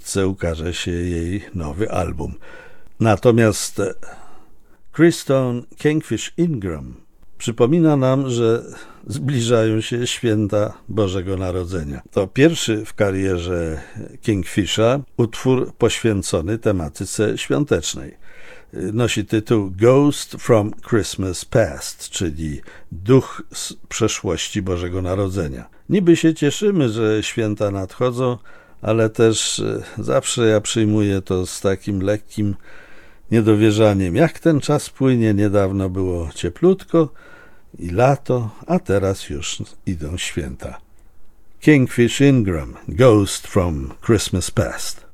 wkrótce ukaże się jej nowy album. Natomiast Chris Stone Kingfish Ingram przypomina nam, że zbliżają się święta Bożego Narodzenia. To pierwszy w karierze Kingfisha utwór poświęcony tematyce świątecznej. Nosi tytuł Ghost from Christmas Past, czyli duch z przeszłości Bożego Narodzenia. Niby się cieszymy, że święta nadchodzą, ale też zawsze ja przyjmuję to z takim lekkim niedowierzaniem. Jak ten czas płynie, niedawno było cieplutko i lato, a teraz już idą święta. Kingfish Ingram, Ghost from Christmas Past.